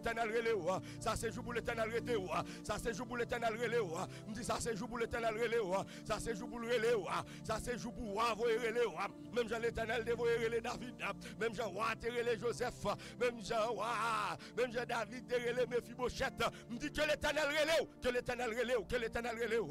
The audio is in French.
l'éternel relé. Ça c'est jour pour l'éternel relé. Ça c'est jour pour l'éternel relé. Me dit ça c'est jour pour l'éternel relé. Ça c'est jour pour le relé. Ça c'est jour pour envoyer relé. Même Jean l'éternel dévoyer relé David. Même Jean roi relé Joseph. Même Jean David relé Mephibosheth. Me dit que l'éternel relé. Que l'éternel relé. Que l'éternel relé.